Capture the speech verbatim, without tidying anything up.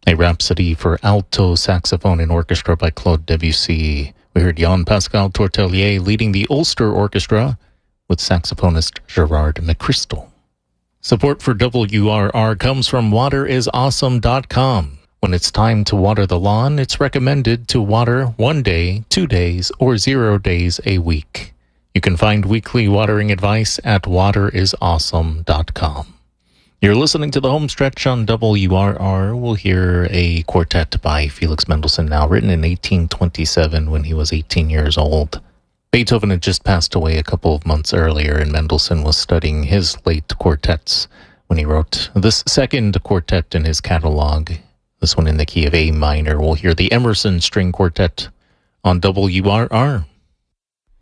A Rhapsody for Alto Saxophone and Orchestra by Claude Debussy. We heard Jean-Pascal Tortelier leading the Ulster Orchestra with saxophonist Gerard McChrystal. Support for W R R comes from water is awesome dot com. When it's time to water the lawn, it's recommended to water one day, two days, or zero days a week. You can find weekly watering advice at water is awesome dot com. You're listening to the home stretch on W R R. We'll hear a quartet by Felix Mendelssohn now, written in eighteen twenty-seven when he was eighteen years old. Beethoven had just passed away a couple of months earlier, and Mendelssohn was studying his late quartets when he wrote this second quartet in his catalog, this one in the key of A minor. We'll hear the Emerson String Quartet on W R R.